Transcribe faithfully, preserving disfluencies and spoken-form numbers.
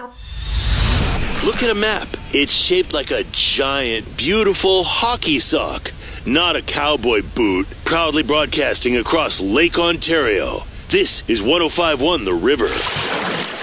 Look at a map. It's shaped like a giant, beautiful hockey sock, not a cowboy boot. Proudly broadcasting across Lake Ontario. This is one oh five point one The River.